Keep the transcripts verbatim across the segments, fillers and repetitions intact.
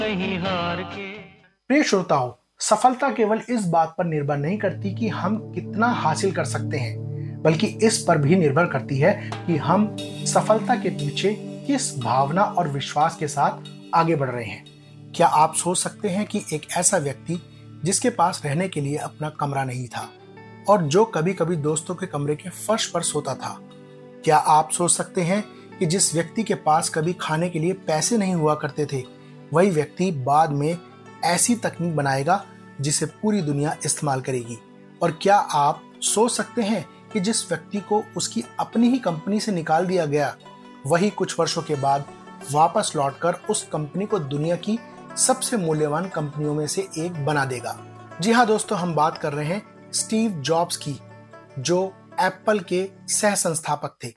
कहीं हार के। प्रिय श्रोताओं, सफलता केवल इस बात पर निर्भर नहीं करती कि हम कितना हासिल कर सकते हैं, बल्कि इस पर भी निर्भर करती है कि हम सफलता के पीछे किस भावना और विश्वास के साथ आगे बढ़ रहे हैं। क्या आप सोच सकते हैं कि एक ऐसा व्यक्ति जिसके पास रहने के लिए अपना कमरा नहीं था और जो कभी कभी दोस्तों के कमरे के फर्श पर सोता था, क्या आप सोच सकते हैं कि जिस व्यक्ति के पास कभी खाने के लिए पैसे नहीं हुआ करते थे, वही व्यक्ति बाद में ऐसी तकनीक बनाएगा जिसे पूरी दुनिया इस्तेमाल करेगी? और क्या आप सोच सकते हैं कि जिस व्यक्ति को उसकी अपनी ही कंपनी से निकाल दिया गया, वही कुछ वर्षों के बाद वापस लौटकर उस कंपनी को दुनिया की सबसे मूल्यवान कंपनियों में से एक बना देगा? जी हाँ दोस्तों, हम बात कर रहे हैं स्टीव जॉब्स की, जो एप्पल के सह संस्थापक थे।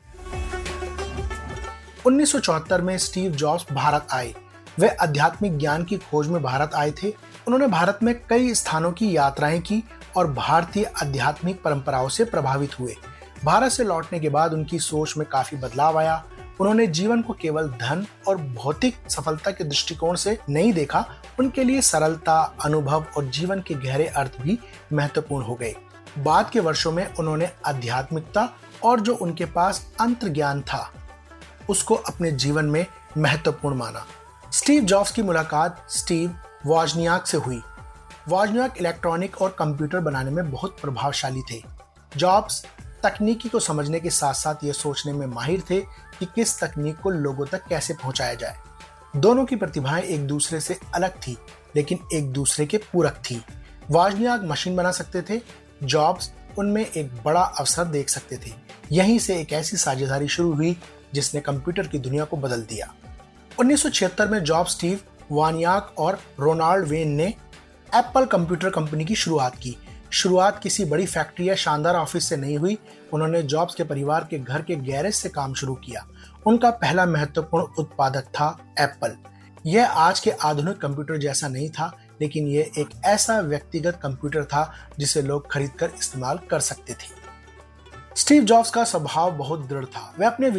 उन्नीस सौ चौहत्तर में स्टीव जॉब्स भारत आए। वे आध्यात्मिक ज्ञान की खोज में भारत आए थे। उन्होंने भारत में कई स्थानों की यात्राएं की और भारतीय आध्यात्मिक परंपराओं से प्रभावित हुए। भारत से लौटने के बाद उनकी सोच में काफी बदलाव आया। उन्होंने जीवन को केवल धन और भौतिक सफलता के दृष्टिकोण से नहीं देखा। उनके लिए सरलता, अनुभव और जीवन के गहरे अर्थ भी महत्वपूर्ण हो गए। बाद के वर्षों में उन्होंने आध्यात्मिकता और जो उनके पास अंतर्ज्ञान था, उसको अपने जीवन में महत्वपूर्ण माना। स्टीव जॉब्स की मुलाकात स्टीव वॉजनियाक से हुई। वॉजनियाक इलेक्ट्रॉनिक और कंप्यूटर बनाने में बहुत प्रभावशाली थे। जॉब्स तकनीकी को समझने के साथ साथ ये सोचने में माहिर थे कि किस तकनीक को लोगों तक कैसे पहुंचाया जाए। दोनों की प्रतिभाएं एक दूसरे से अलग थी, लेकिन एक दूसरे के पूरक थी। वॉजनियाक मशीन बना सकते थे, जॉब्स उनमें एक बड़ा अवसर देख सकते थे। यहीं से एक ऐसी साझेदारी शुरू हुई जिसने कंप्यूटर की दुनिया को बदल दिया। उन्नीस सौ छिहत्तर में जॉब स्टीव वॉजनियाक और रोनाल्ड वेन ने एप्पल कंप्यूटर कंपनी की शुरुआत की। शुरुआत किसी बड़ी फैक्ट्री या शानदार ऑफिस से नहीं हुई। उन्होंने जॉब्स के परिवार के घर के गैरेज से काम शुरू किया। उनका पहला महत्वपूर्ण उत्पादक था एप्पल। यह आज के आधुनिक कंप्यूटर जैसा नहीं था, लेकिन यह एक ऐसा व्यक्तिगत कंप्यूटर था जिसे लोग खरीदकर इस्तेमाल कर सकते थे। स्टीव जॉब्स का स्वभाव बहुत दृढ़ था। वह अपने